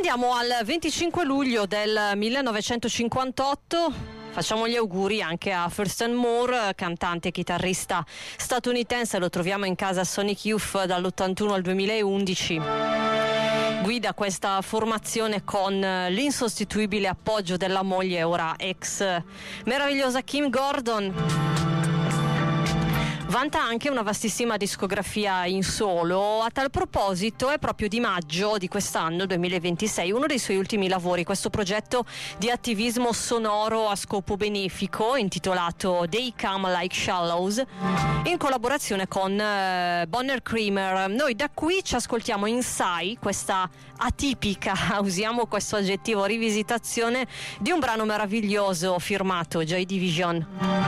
Andiamo al 25 luglio del 1958. Facciamo gli auguri anche a Thurston Moore, cantante e chitarrista statunitense. Lo troviamo in casa Sonic Youth dall'81 al 2011. Guida questa formazione con l'insostituibile appoggio della moglie, ora ex meravigliosa Kim Gordon. Vanta anche una vastissima discografia in solo. A tal proposito è proprio di maggio di quest'anno, 2026, uno dei suoi ultimi lavori, questo progetto di attivismo sonoro a scopo benefico intitolato They Come Like Shallows, in collaborazione con Bonner Creamer. Noi da qui ci ascoltiamo Inside, questa atipica, usiamo questo aggettivo, rivisitazione di un brano meraviglioso firmato Joy Division.